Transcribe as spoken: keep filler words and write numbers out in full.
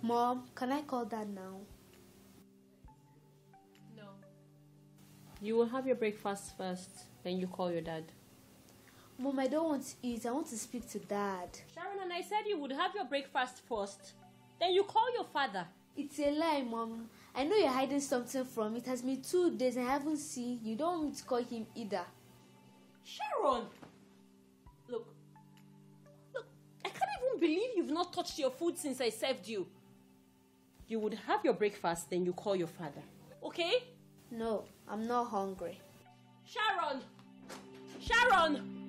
Mom, can I call Dad now? No. You will have your breakfast first, then you call your dad. Mom, I don't want to eat. I want to speak to Dad. Sharon, and I said you would have your breakfast first, then you call your father. It's a lie, Mom. I know you're hiding something from me. It has been two days and I haven't seen you. Don't want me to call him either. Sharon! Look. Look, I can't even believe you've not touched your food since I served you. You would have your breakfast, then you call your father. Okay? No, I'm not hungry. Sharon! Sharon!